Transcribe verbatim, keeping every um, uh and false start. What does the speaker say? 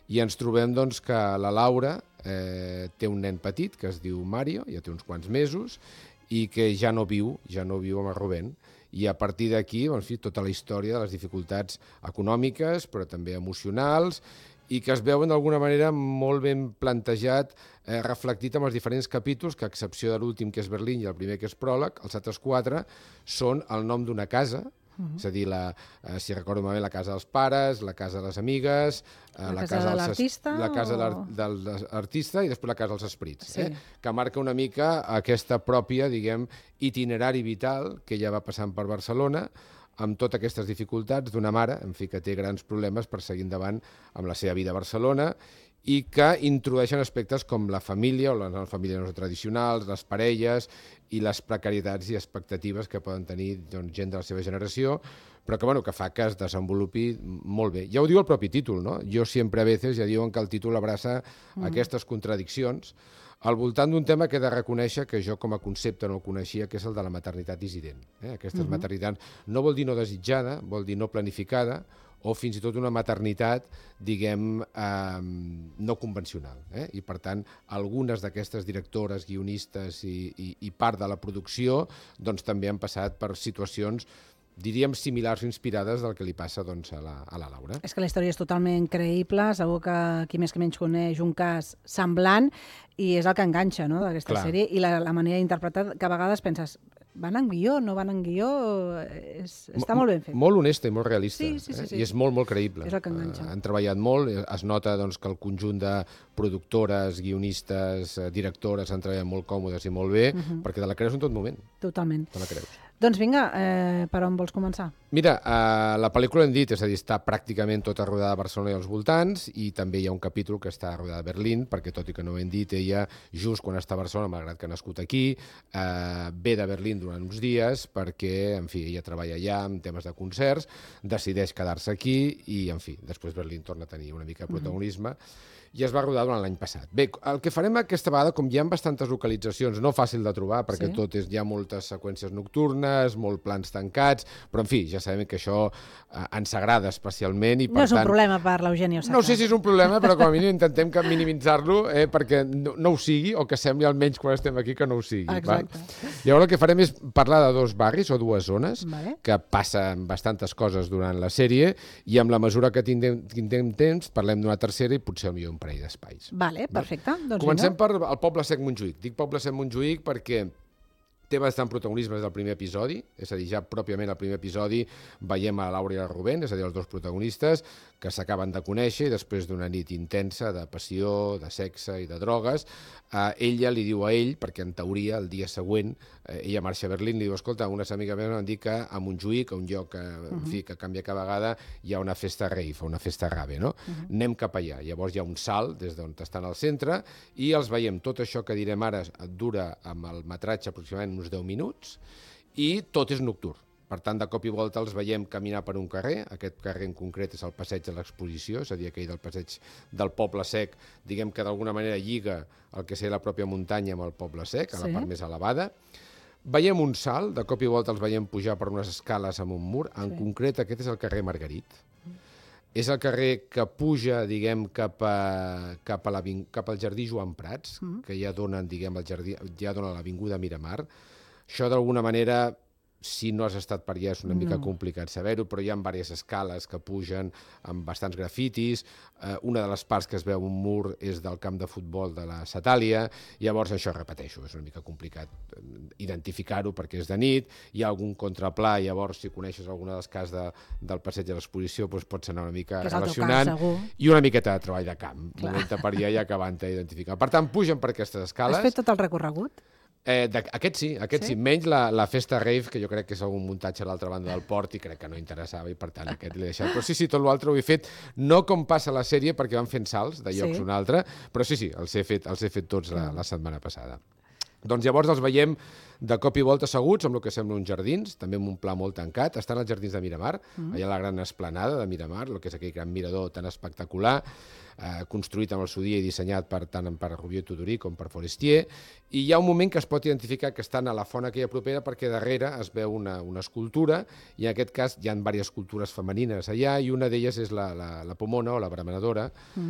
i ens trobem doncs, que la Laura eh, té un nen petit que es diu Mario, ja té uns quants mesos, i que ja no viu, ja no viu amb el Rubén. I a partir d'aquí, en fi, tota la història de les dificultats econòmiques, però també emocionals, i que es veuen d'alguna manera molt ben plantejat, eh, reflectit en els diferents capítols, que a excepció de l'últim, que és Berlín, i el primer, que és Pròleg, els altres quatre són el nom d'una casa, uh-huh. és a dir, la, eh, si recordo malament, la casa dels pares, la casa de les amigues, eh, la, la casa de l'artista, la casa o... de l'artista i després la casa dels esprits, sí. eh? Que marca una mica aquesta pròpia, diguem, itinerari vital que ella va passant per Barcelona, amb totes aquestes dificultats d'una mare, en fi, que té grans problemes per seguir endavant amb la seva vida a Barcelona i que introdueixen aspectes com la família o les famílies no tradicionals, les parelles i les precarietats i expectatives que poden tenir doncs, gent de la seva generació, però que, bueno, que fa que es desenvolupi molt bé. Ja ho diu el propi títol, no? Jo sempre a vegades ja diuen que el títol abraça mm. aquestes contradiccions al voltant d'un tema que he de reconèixer que jo com a concepte no el coneixia, que és el de la maternitat dissident. Eh? Aquestes uh-huh. maternitats no vol dir no desitjada, vol dir no planificada, o fins i tot una maternitat, diguem, eh, no convencional. Eh? I, per tant, algunes d'aquestes directores, guionistes i, i, i part de la producció doncs, també han passat per situacions diríem similars o inspirades del que li passa doncs, a, la, a la Laura. És que la història és totalment creïble, segur que qui més que menys coneix un cas semblant i és el que enganxa, no?, d'aquesta Clar. sèrie, i la, la manera d'interpretar, que a vegades penses, van en guió, no van en guió, és, està molt ben fet. Molt honesta i molt realista, sí, sí, sí, sí. Eh? I és molt, molt creïble. És el que enganxa. Uh, han treballat molt, es nota doncs, que el conjunt de productores, guionistes, directores han treballat molt còmodes i molt bé, uh-huh. perquè te la creus en tot moment. Totalment. Te la creus. Doncs vinga, eh, per on vols començar? Mira, eh, la pel·lícula hem dit, és a dir, està pràcticament tota rodada a Barcelona i als voltants, i també hi ha un capítol que està rodada a Berlín, perquè tot i que no ho hem dit, ella, just quan està a Barcelona, malgrat que ha nascut aquí, eh, ve de Berlín durant uns dies, perquè, en fi, ella treballa allà en temes de concerts, decideix quedar-se aquí, i, en fi, després Berlín torna a tenir una mica de protagonisme, mm-hmm. i es va rodar durant l'any passat. Bé, el que farem aquesta vegada, com hi ha bastantes localitzacions, no fàcil de trobar, perquè sí. tot és, hi ha moltes seqüències nocturnes, molt plans tancats, però en fi, ja sabem que això eh, ens agrada especialment. I, per no és un tant, problema per l'Eugeni Osaka. No sé si és un problema, però com a mínim intentem que minimitzar-lo eh, perquè no, no ho sigui, o que sembli almenys quan estem aquí que no ho sigui. Exacte. Val? Llavors el que farem és parlar de dos barris o dues zones vale. que passen bastantes coses durant la sèrie, i amb la mesura que tindrem, tindrem temps parlem d'una tercera i potser millor un parell d'espais. Vale, perfecte. Doncs Comencem vinga. per el Poble Sec Montjuïc. Dic Poble Sec Montjuïc perquè té bastant protagonisme des del primer episodi, és a dir, ja pròpiament al primer episodi veiem a la Laura i el Rubén, és a dir, els dos protagonistes, que s'acaben de conèixer i després d'una nit intensa de passió, de sexe i de drogues, eh, ella li diu a ell, perquè en teoria el dia següent eh, ella marxa a Berlín, li diu, escolta, unes amigues meves m'han dit que a Montjuïc, a un lloc que, uh-huh. en fi, que canvia cada vegada, hi ha una festa rave, una festa rave, no? Uh-huh. Anem cap allà. Llavors hi ha un salt des d'on estan al centre i els veiem. Tot això que direm ara dura amb el metratge aproximadament uns deu minuts i tot és nocturn. Per tant, de cop i volta els veiem caminar per un carrer. Aquest carrer en concret és el passeig de l'Exposició, és a dir, aquell del passeig del Poble Sec, diguem que d'alguna manera lliga el que seria la pròpia muntanya amb el Poble Sec, a la sí. part més elevada. Veiem un salt, de cop i volta els veiem pujar per unes escales amb un mur. En sí. concret, aquest és el carrer Margarit. Mm. És el carrer que puja, diguem, cap, a, cap, a la, cap al jardí Joan Prats, mm. que ja donen, diguem, el jardí, ja dona l'avinguda Miramar. Això, d'alguna manera, si no has estat per allà és una mica no. complicat saber-ho, però hi ha diverses escales que pugen amb bastants grafitis. Eh, una de les parts que es veu un mur és del camp de futbol de la Satàlia. Llavors, això repeteixo, és una mica complicat identificar-ho perquè és de nit. Hi ha algun contraplà, llavors, si coneixes alguna de les cases de, del passeig de l'Exposició, doncs pots anar una mica relacionant. Cas, I una miqueta de treball de camp. Momenta per allà i acabant d'identificar. Per tant, pugen per aquestes escales. Has fet tot el recorregut? Eh, de, aquest sí, aquest sí, sí. Menys la, la festa rave, que jo crec que és algun muntatge a l'altra banda del port i crec que no interessava i per tant aquest l'he deixat. Però sí, sí, tot l'altre ho he fet, no com passa a la sèrie perquè van fent salts de llocs sí. un altre, però sí, sí, els he fet, els he fet tots la, la setmana passada. Doncs llavors els veiem de cop i volta asseguts amb el que sembla uns jardins, també amb un pla molt tancat. Estan als jardins de Miramar, mm. allà a la gran esplanada de Miramar, el que és aquell gran mirador tan espectacular, eh, construït amb el seu dia i dissenyat per, tant per Rubió i Tudurí com per Forestier, i hi ha un moment que es pot identificar que estan a la font aquella propera perquè darrere es veu una, una escultura, i en aquest cas hi ha diverses escultures femenines allà, i una d'elles és la, la, la pomona o la bramenadora, mm.